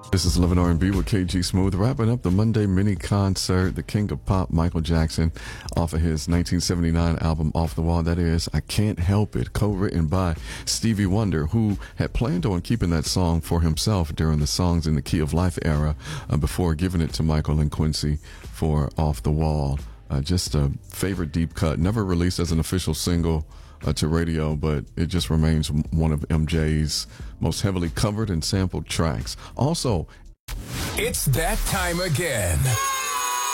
This is Living R&B with KG Smooth, wrapping up the Monday mini concert, the King of Pop, Michael Jackson, off of his 1979 album Off the Wall. That is I Can't Help It, co-written by Stevie Wonder, who had planned on keeping that song for himself during the Songs in the Key of Life era before giving it to Michael and Quincy for Off the Wall. Just a favorite deep cut, never released as an official single to radio, but it just remains one of MJ's most heavily covered and sampled tracks. Also, it's that time again.